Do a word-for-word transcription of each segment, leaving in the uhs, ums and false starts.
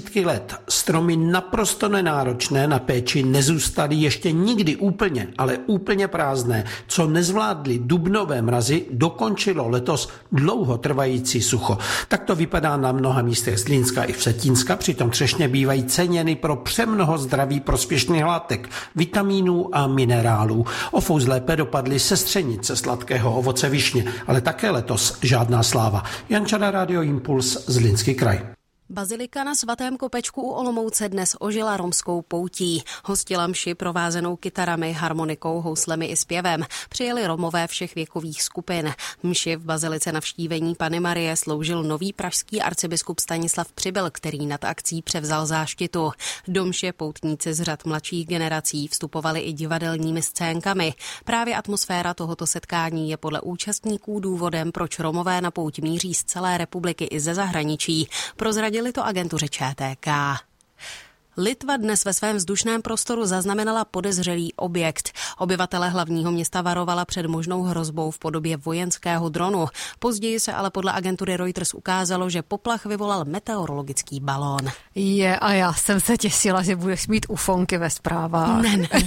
desítky let stromy naprosto nenáročné na péči nezůstaly ještě nikdy úplně, ale úplně prázdné. Co nezvládly dubnové mrazy, dokončilo letos dlouhotrvající sucho. Tak to vypadá na mnoha místech Zlínska i Vsetínska, přitom třešně bývají ceněny pro přemnoho zdraví prospěšných látek, vitamínů a minerálů. O fous lépe dopadly sestřenice sladkého ovoce višně, ale také letos žádná sláva. Jan Čada, Radio Impuls, Zlínský kraj. Bazilika na Svatém Kopečku u Olomouce dnes ožila romskou poutí. Hostila mši provázenou kytarami, harmonikou, houslemi i zpěvem. Přijeli Romové všech věkových skupin. Mši v bazilice Navštívení Panny Marie sloužil nový pražský arcibiskup Stanislav Přibyl, který nad akcí převzal záštitu. Do mše poutníci z řad mladších generací vstupovali i divadelními scénkami. Právě atmosféra tohoto setkání je podle účastníků důvodem, proč Romové na pouť míří z celé republiky i ze zahraničí. Prozradili to agentuře Č T K. Litva dnes ve svém vzdušném prostoru zaznamenala podezřelý objekt. Obyvatele hlavního města varovala před možnou hrozbou v podobě vojenského dronu. Později se ale podle agentury Reuters ukázalo, že poplach vyvolal meteorologický balón. Je, a já jsem se těšila, že budeš mít ufonky ve zprávách. Ne, ne.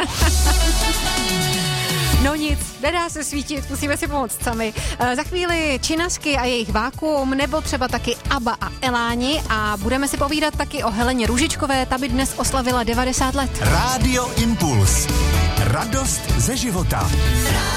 No nic, nedá se svítit, musíme si pomoct sami. E, za chvíli činařky a jejich vákuum, nebo třeba taky Abba a Eláni a budeme si povídat taky o Heleně Růžičkové, ta by dnes oslavila devadesát let. Rádio Impuls. Radost ze života.